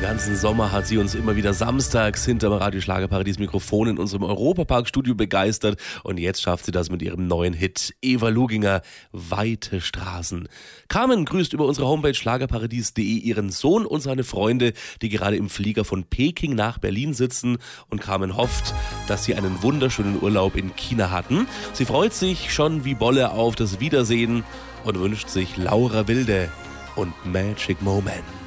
ganzen Sommer hat sie uns immer wieder samstags hinterm Radio Schlagerparadies Mikrofon in unserem Europapark-Studio begeistert. Und jetzt schafft sie das mit ihrem neuen Hit Eva Luginger, Weite Straßen. Carmen grüßt über unsere Homepage schlagerparadies.de ihren Sohn und seine Freunde, die gerade im Flieger von Peking nach Berlin sitzen. Und Carmen hofft, dass sie einen wunderschönen Urlaub in China hatten. Sie freut sich schon wie Bolle auf das Wiedersehen und wünscht sich Laura Wilde und Magic Moment.